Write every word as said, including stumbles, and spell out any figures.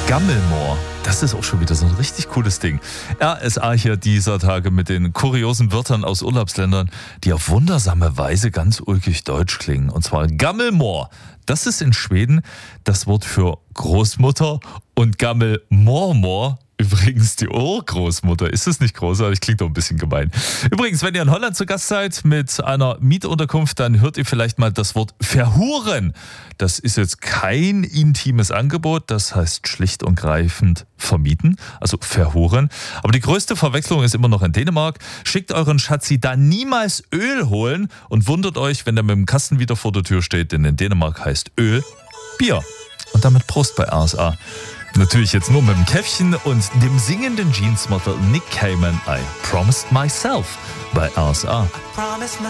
Gammelmoor. Das ist auch schon wieder so ein richtig cooles Ding. R S A hier dieser Tage mit den kuriosen Wörtern aus Urlaubsländern, die auf wundersame Weise ganz ulkig deutsch klingen. Und zwar Gammelmoor. Das ist in Schweden das Wort für Großmutter und Gammelmormor übrigens die Urgroßmutter. Ist das nicht großartig? Klingt doch ein bisschen gemein. Übrigens, wenn ihr in Holland zu Gast seid mit einer Mietunterkunft, dann hört ihr vielleicht mal das Wort verhuren. Das ist jetzt kein intimes Angebot, das heißt schlicht und greifend vermieten, also verhuren. Aber die größte Verwechslung ist immer noch in Dänemark. Schickt euren Schatzi da niemals Öl holen und wundert euch, wenn er mit dem Kasten wieder vor der Tür steht, denn in Dänemark heißt Öl Bier. Und damit Prost bei R S A. Natürlich jetzt nur mit dem Käffchen und dem singenden Jeansmodel Nick Cayman. I promised myself bei R S A.